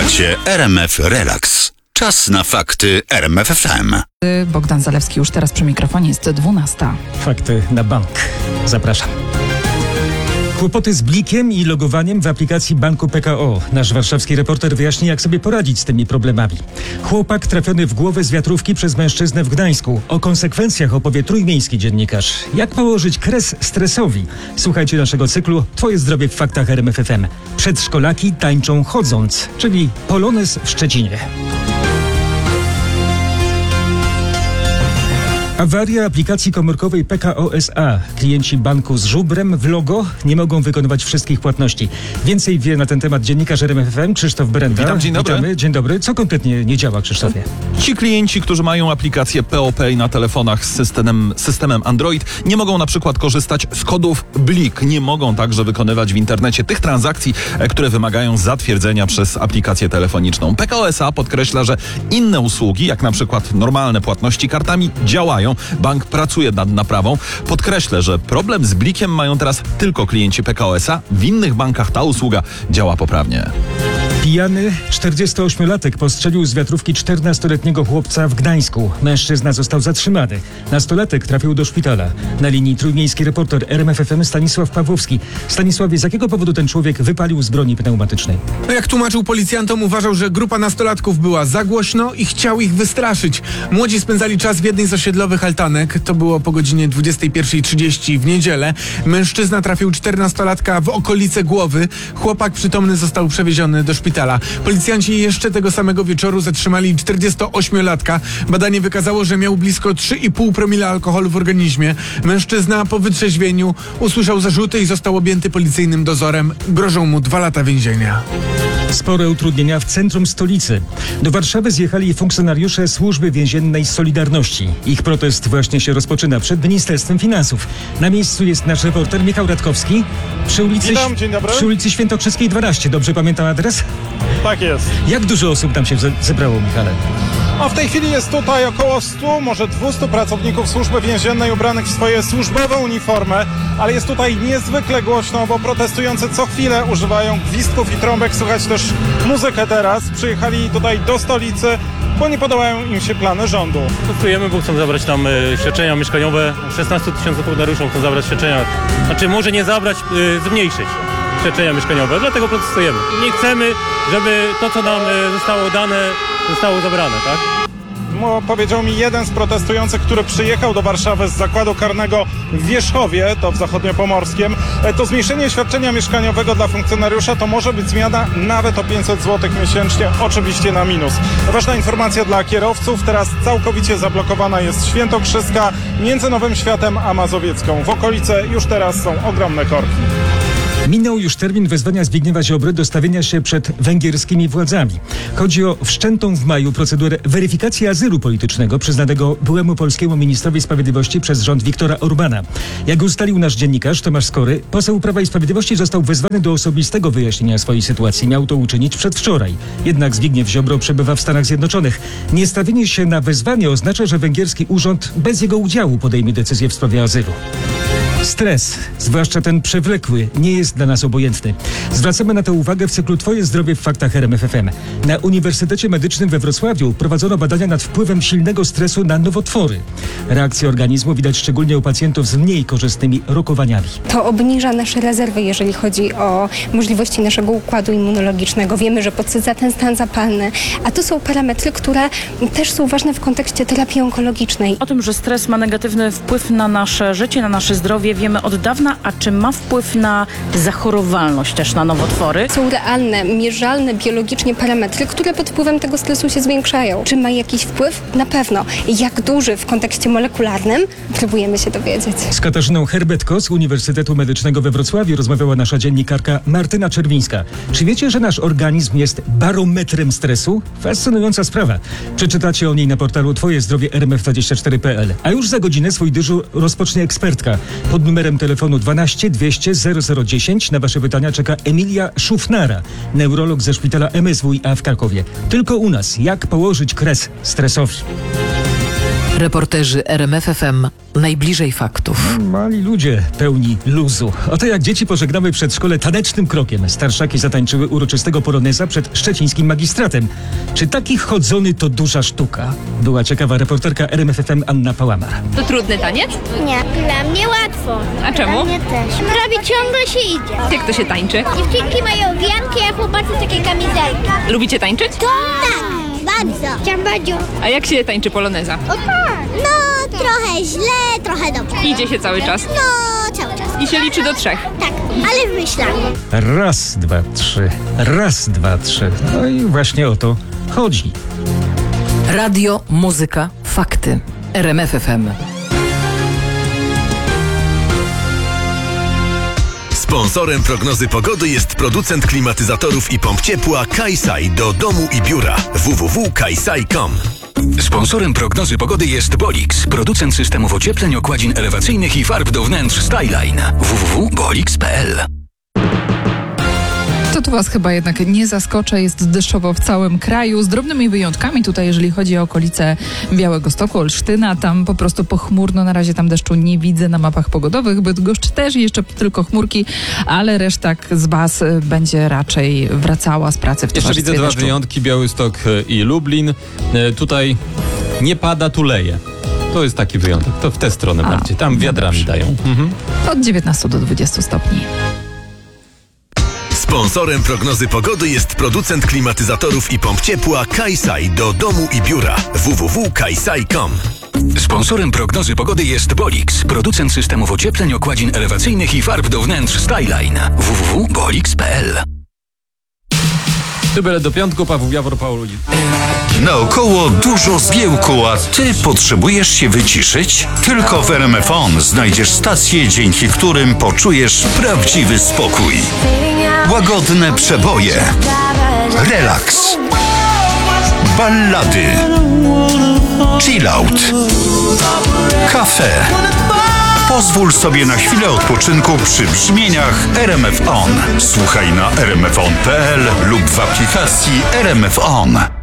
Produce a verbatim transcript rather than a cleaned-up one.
Słuchacie R M F Relax. Czas na fakty R M F F M. Bogdan Zalewski już teraz przy mikrofonie, jest dwunasta. Fakty na bank. Zapraszam. Kłopoty z blikiem i logowaniem w aplikacji banku P K O. Nasz warszawski reporter wyjaśni, jak sobie poradzić z tymi problemami. Chłopak trafiony w głowę z wiatrówki przez mężczyznę w Gdańsku. O konsekwencjach opowie trójmiejski dziennikarz. Jak położyć kres stresowi? Słuchajcie naszego cyklu Twoje zdrowie w faktach R M F F M. Przedszkolaki tańczą chodząc, czyli polonez w Szczecinie. Awaria aplikacji komórkowej P K O S A. Klienci banku z żubrem w logo nie mogą wykonywać wszystkich płatności. Więcej wie na ten temat dziennikarz R M F F M Krzysztof Brenda. Witam, dzień dobry. Witamy. Dzień dobry. Co konkretnie nie działa, Krzysztofie? Ci klienci, którzy mają aplikację P O Pay na telefonach z systemem, systemem Android, nie mogą na przykład korzystać z kodów Blik. Nie mogą także wykonywać w internecie tych transakcji, które wymagają zatwierdzenia przez aplikację telefoniczną. P K O S A podkreśla, że inne usługi, jak na przykład normalne płatności kartami, działają. Bank pracuje nad naprawą. Podkreślę, że problem z Blikiem mają teraz tylko klienci P K O S A. W innych bankach ta usługa działa poprawnie. Pijany czterdziestoośmiolatek postrzelił z wiatrówki czternastoletniego chłopca w Gdańsku. Mężczyzna został zatrzymany. Nastolatek trafił do szpitala. Na linii trójmiejski reporter R M F F M Stanisław Pawłowski. Stanisławie, z jakiego powodu ten człowiek wypalił z broni pneumatycznej? No jak tłumaczył policjantom, uważał, że grupa nastolatków była za głośno i chciał ich wystraszyć. Młodzi spędzali czas w jednej z osiedlowych altanek. To było po godzinie dwudziestej pierwszej trzydzieści w niedzielę. Mężczyzna trafił czternastolatka w okolice głowy. Chłopak przytomny został przewieziony do szpitala. Policjanci jeszcze tego samego wieczoru zatrzymali czterdziestoośmiolatka. Badanie wykazało, że miał blisko trzy i pół promila alkoholu w organizmie. Mężczyzna po wytrzeźwieniu usłyszał zarzuty i został objęty policyjnym dozorem. Grożą mu dwa lata więzienia. Spore utrudnienia w centrum stolicy. Do Warszawy zjechali funkcjonariusze Służby Więziennej Solidarności. Ich protest właśnie się rozpoczyna przed Ministerstwem Finansów. Na miejscu jest nasz reporter Michał Radkowski. Przy ulicy, Witam, dzień dobry. Przy ulicy Świętokrzyskiej dwanaście. Dobrze pamiętam adres? Tak jest. Jak dużo osób tam się ze- zebrało, Michale? A w tej chwili jest tutaj około stu, może dwustu pracowników Służby Więziennej ubranych w swoje służbowe uniformy, ale jest tutaj niezwykle głośno, bo protestujący co chwilę używają gwizdków i trąbek. Słychać też muzykę teraz. Przyjechali tutaj do stolicy, bo nie podobają im się plany rządu. Protestujemy, bo chcą zabrać nam y, świadczenia mieszkaniowe. szesnaście tysięcy funkcjonariuszy chcą zabrać świadczenia. Znaczy może nie zabrać, y, zmniejszyć świadczenia mieszkaniowe, dlatego protestujemy. Nie chcemy, żeby to, co nam y, zostało dane, zostało zabrane, tak? Mo, powiedział mi jeden z protestujących, który przyjechał do Warszawy z zakładu karnego w Wierzchowie, to w zachodniopomorskiem. E, to zmniejszenie świadczenia mieszkaniowego dla funkcjonariusza to może być zmiana nawet o pięćset złotych miesięcznie, oczywiście na minus. Ważna informacja dla kierowców, teraz całkowicie zablokowana jest Świętokrzyska między Nowym Światem a Mazowiecką. W okolicy już teraz są ogromne korki. Minął już termin wezwania Zbigniewa Ziobry do stawienia się przed węgierskimi władzami. Chodzi o wszczętą w maju procedurę weryfikacji azylu politycznego przyznanego byłemu polskiemu ministrowi sprawiedliwości przez rząd Viktora Orbana. Jak ustalił nasz dziennikarz Tomasz Skory, poseł Prawa i Sprawiedliwości został wezwany do osobistego wyjaśnienia swojej sytuacji. Miał to uczynić przedwczoraj. Jednak Zbigniew Ziobro przebywa w Stanach Zjednoczonych. Niestawienie się na wezwanie oznacza, że węgierski urząd bez jego udziału podejmie decyzję w sprawie azylu. Stres, zwłaszcza ten przewlekły, nie jest dla nas obojętny. Zwracamy na to uwagę w cyklu Twoje zdrowie w faktach R M F F M. Na Uniwersytecie Medycznym we Wrocławiu prowadzono badania nad wpływem silnego stresu na nowotwory. Reakcje organizmu widać szczególnie u pacjentów z mniej korzystnymi rokowaniami. To obniża nasze rezerwy, jeżeli chodzi o możliwości naszego układu immunologicznego. Wiemy, że podsadza ten stan zapalny, a to są parametry, które też są ważne w kontekście terapii onkologicznej. O tym, że stres ma negatywny wpływ na nasze życie, na nasze zdrowie, wiemy od dawna, a czy ma wpływ na zachorowalność też na nowotwory? Są realne, mierzalne biologicznie parametry, które pod wpływem tego stresu się zwiększają. Czy ma jakiś wpływ? Na pewno. Jak duży w kontekście molekularnym? Próbujemy się dowiedzieć. Z Katarzyną Herbetko z Uniwersytetu Medycznego we Wrocławiu rozmawiała nasza dziennikarka Martyna Czerwińska. Czy wiecie, że nasz organizm jest barometrem stresu? Fascynująca sprawa. Przeczytacie o niej na portalu Twoje zdrowie R M F dwadzieścia cztery kropka P L. A już za godzinę swój dyżur rozpocznie ekspertka. Pod numerem telefonu dwanaście dwieście zero zero dziesięć na Wasze pytania czeka Emilia Szufnara, neurolog ze szpitala M S W i A w Krakowie. Tylko u nas, jak położyć kres stresowi? Reporterzy R M F F M najbliżej faktów. Mali ludzie pełni luzu. Oto jak dzieci pożegnały przedszkole tanecznym krokiem. Starszaki zatańczyły uroczystego poloneza przed szczecińskim magistratem. Czy taki chodzony to duża sztuka? Była ciekawa reporterka R M F F M Anna Pałamar. To trudny taniec? Nie, dla mnie łatwo. A czemu? Dla mnie też. Prawie ciągle się idzie. Jak to się tańczy? Dziewczynki mają wianki, a chłopacy takie kamizelki. Lubicie tańczyć? Tak, bardzo. Ciambadziu. A jak się tańczy poloneza? O tak. No, trochę źle, trochę dobrze. Idzie się cały czas? No, cały czas. I się liczy do trzech? Tak, ale w myślach. Raz, dwa, trzy. Raz, dwa, trzy. No i właśnie o to chodzi. Radio, muzyka, fakty. R M F F M. Sponsorem prognozy pogody jest producent klimatyzatorów i pomp ciepła Kajsaj do domu i biura. w w w kropka kajsaj kropka com. Sponsorem prognozy pogody jest Bolix, producent systemów ociepleń, okładzin elewacyjnych i farb do wnętrz Styline. w w w kropka bolix kropka p l. To tu was chyba jednak nie zaskoczę. Jest deszczowo w całym kraju, z drobnymi wyjątkami tutaj, jeżeli chodzi o okolice Białegostoku, Olsztyna. Tam po prostu pochmurno. Na razie tam deszczu nie widzę na mapach pogodowych. Bydgoszcz też jeszcze tylko chmurki, ale reszta z was będzie raczej wracała z pracy w Jeszcze towarzystwie widzę dwa deszczu. wyjątki, Białystok i Lublin. E, tutaj nie pada, tu leje. To jest taki wyjątek. To w tę stronę A, bardziej. Tam no wiadrami dobrze. dają. Mhm. Od dziewiętnastu do dwudziestu stopni. Sponsorem prognozy pogody jest producent klimatyzatorów i pomp ciepła Kajsaj do domu i biura. w w w kropka kajsaj kropka com. Sponsorem prognozy pogody jest Bolix, producent systemów ociepleń, okładzin elewacyjnych i farb do wnętrz Styline. w w w kropka bolix kropka p l. Tyle do piątku, Paweł Jawor, Paweł Ludzi. Naokoło dużo zgiełku, a ty potrzebujesz się wyciszyć? Tylko w R M F On znajdziesz stacje, dzięki którym poczujesz prawdziwy spokój. Łagodne przeboje, relaks, ballady, chillout, kafe. Pozwól sobie na chwilę odpoczynku przy brzmieniach R M F On. Słuchaj na r m f on kropka p l lub w aplikacji R M F On.